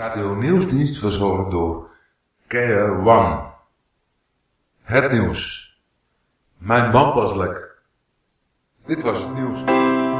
Radio Nieuwsdienst verzorgd door Keer One. Het nieuws. Mijn band was lek. Dit was het nieuws.